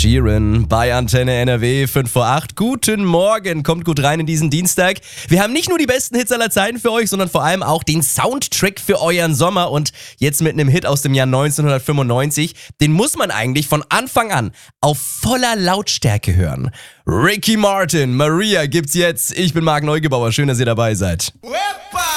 Sheeran bei Antenne NRW 5 vor 8. Guten Morgen, kommt gut rein in diesen Dienstag. Wir haben nicht nur die besten Hits aller Zeiten für euch, sondern vor allem auch den Soundtrack für euren Sommer und jetzt mit einem Hit aus dem Jahr 1995. Den muss man eigentlich von Anfang an auf voller Lautstärke hören. Ricky Martin, Maria gibt's jetzt. Ich bin Marc Neugebauer, schön, dass ihr dabei seid.